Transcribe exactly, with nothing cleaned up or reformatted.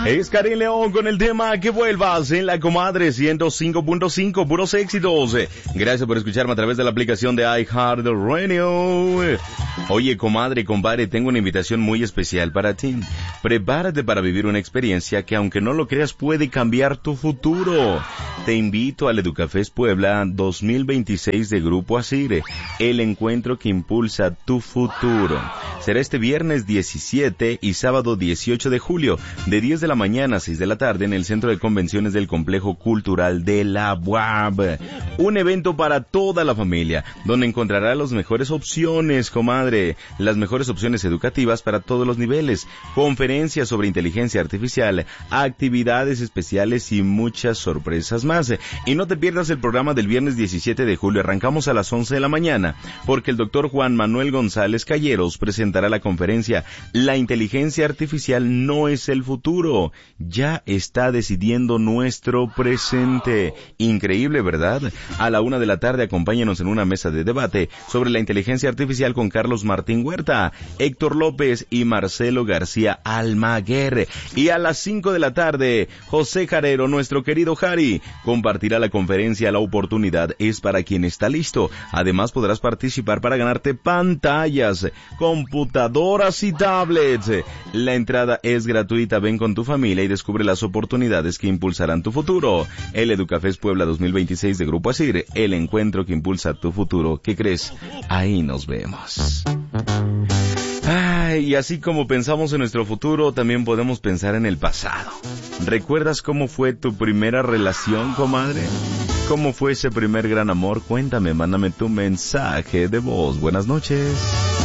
Es Karin León con el tema Que Vuelvas en la Comadre ciento cinco punto cinco, puros éxitos. Gracias por escucharme a través de la aplicación de iHeartRadio. Oye, comadre, compadre, tengo una invitación muy especial para ti. Prepárate para vivir una experiencia que, aunque no lo creas, puede cambiar tu futuro. Te invito al Educafés Puebla dos mil veintiséis de Grupo Asir, el encuentro que impulsa tu futuro. Será este viernes diecisiete y sábado dieciocho de julio, de diez de la mañana a seis de la tarde, en el Centro de Convenciones del Complejo Cultural de la U A B. Un evento para toda la familia, donde encontrará las mejores opciones, comadre, las mejores opciones educativas para todos los niveles, conferencias sobre inteligencia artificial, actividades especiales y muchas sorpresas más. Y no te pierdas el programa del viernes diecisiete de julio. Arrancamos a las once de la mañana, porque el doctor Juan Manuel González Calleros presentará la conferencia La inteligencia artificial no es el futuro, ya está decidiendo nuestro presente. Increíble, ¿verdad? A la una de la tarde acompáñanos en una mesa de debate sobre la inteligencia artificial con Carlos Martín Huerta, Héctor López y Marcelo García Almaguer. Y a las cinco de la tarde, José Jarero, nuestro querido Jari, compartirá la conferencia La oportunidad es para quien está listo. Además podrás participar para ganarte pantallas, computadoras y tablets. La entrada es gratuita. Ven con tu familia y descubre las oportunidades que impulsarán tu futuro. El Educafés Puebla dos mil veintiséis de Grupo Asir, el encuentro que impulsa tu futuro. ¿Qué crees? Ahí nos vemos. Ay, y así como pensamos en nuestro futuro, también podemos pensar en el pasado. ¿Recuerdas cómo fue tu primera relación, comadre? ¿Cómo fue ese primer gran amor? Cuéntame, mándame tu mensaje de voz. Buenas noches.